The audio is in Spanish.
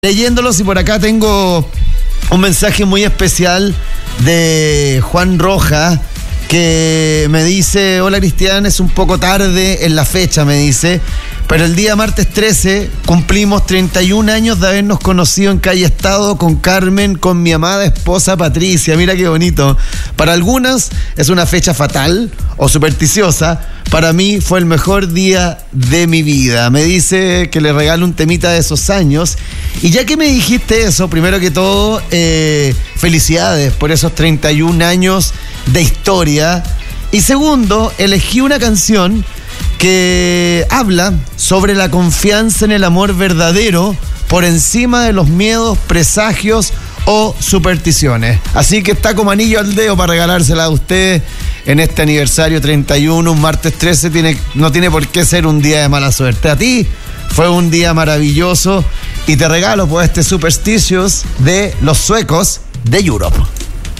Leyéndolos, y por acá tengo un mensaje muy especial de Juan Roja, que me dice: hola Cristian, es un poco tarde en la fecha, me dice, pero el día martes 13 cumplimos 31 años de habernos conocido en Calle Estado con Carmen, con mi amada esposa Patricia. Mira qué bonito. Para algunas es una fecha fatal o supersticiosa. Para mí fue el mejor día de mi vida. Me dice que le regalo un temita de esos años. Y ya que me dijiste eso, primero que todo, felicidades por esos 31 años de historia. Y segundo, elegí una canción que habla sobre la confianza en el amor verdadero por encima de los miedos, presagios o supersticiones. Así que está como anillo al dedo para regalársela a ustedes en este aniversario 31, un martes 13. No tiene por qué ser un día de mala suerte. A ti fue un día maravilloso y te regalo pues este Superstitious de los suecos de Europe.